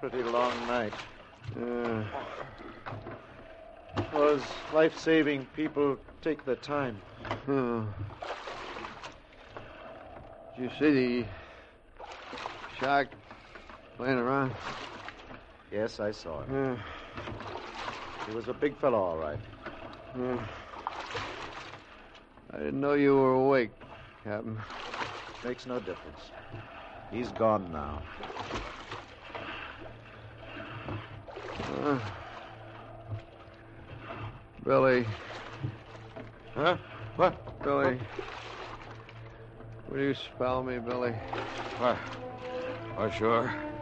pretty long night. Those life-saving people take their time. Did you see the shark playing around? Yes, I saw it. He was a big fellow, all right. I didn't know you were awake, Captain. Makes no difference. He's gone now. Billy. Huh? What? Billy. Will you spell me, Billy? What? Oh, sure.